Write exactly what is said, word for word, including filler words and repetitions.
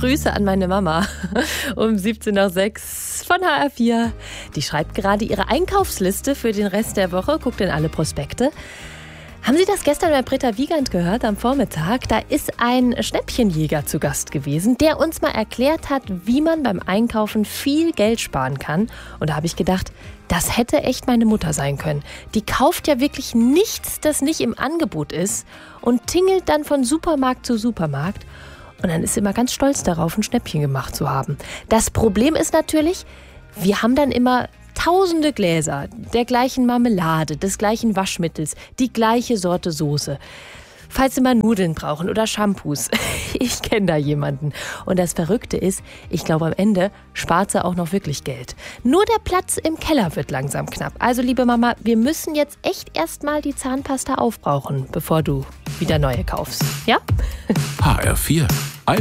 Grüße an meine Mama um siebzehn Uhr sechs von H R vier. Die schreibt gerade ihre Einkaufsliste für den Rest der Woche, guckt in alle Prospekte. Haben Sie das gestern bei Britta Wiegand gehört am Vormittag? Da ist ein Schnäppchenjäger zu Gast gewesen, der uns mal erklärt hat, wie man beim Einkaufen viel Geld sparen kann. Und da habe ich gedacht, das hätte echt meine Mutter sein können. Die kauft ja wirklich nichts, das nicht im Angebot ist und tingelt dann von Supermarkt zu Supermarkt. Und dann ist sie immer ganz stolz darauf, ein Schnäppchen gemacht zu haben. Das Problem ist natürlich, wir haben dann immer tausende Gläser der gleichen Marmelade, des gleichen Waschmittels, die gleiche Sorte Soße. Falls Sie mal Nudeln brauchen oder Shampoos, ich kenne da jemanden. Und das Verrückte ist, ich glaube, am Ende spart sie auch noch wirklich Geld. Nur der Platz im Keller wird langsam knapp. Also, liebe Mama, wir müssen jetzt echt erstmal die Zahnpasta aufbrauchen, bevor du wieder neue kaufst. Ja? H R vier